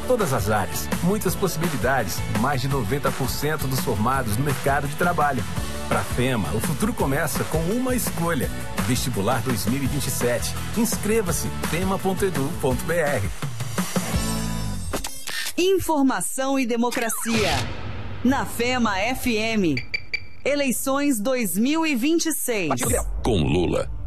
todas as áreas, muitas possibilidades, mais de 90% dos formados no mercado de trabalho. Para a FEMA, o futuro começa com uma escolha. Vestibular 2027. Inscreva-se, fema.edu.br. Informação e democracia. Na FEMA FM. Eleições 2026. Com Lula.